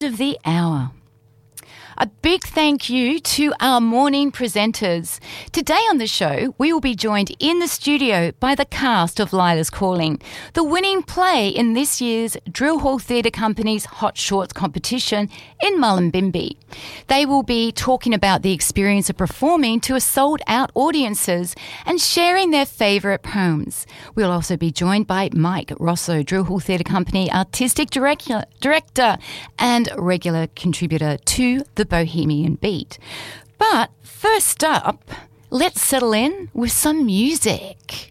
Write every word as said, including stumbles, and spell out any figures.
of the hour. A big thank you to our morning presenters. Today on the show, we will be joined in the studio by the cast of Lila's Calling, the winning play in this year's Drill Hall Theatre Company's Hot Shorts competition in Mullumbimby. They will be talking about the experience of performing to a sold-out audiences and sharing their favourite poems. We'll also be joined by Mike Rosso, Drill Hall Theatre Company Artistic Director, director and regular contributor to the Bohemian Beat. But first up, let's settle in with some music.